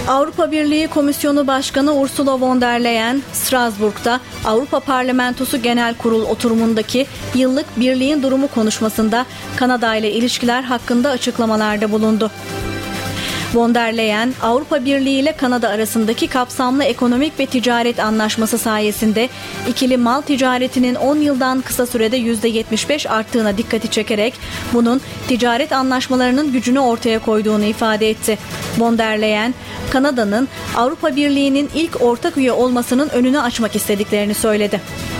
Avrupa Birliği Komisyonu Başkanı Ursula von der Leyen, Strasbourg'da Avrupa Parlamentosu Genel Kurul oturumundaki yıllık birliğin durumu konuşmasında Kanada ile ilişkiler hakkında açıklamalarda bulundu. Von der Leyen, Avrupa Birliği ile Kanada arasındaki kapsamlı ekonomik ve ticaret anlaşması sayesinde ikili mal ticaretinin 10 yıldan kısa sürede %75 arttığına dikkati çekerek bunun ticaret anlaşmalarının gücünü ortaya koyduğunu ifade etti. Von der Leyen, Kanada'nın Avrupa Birliği'nin ilk ortak üye olmasının önünü açmak istediklerini söyledi.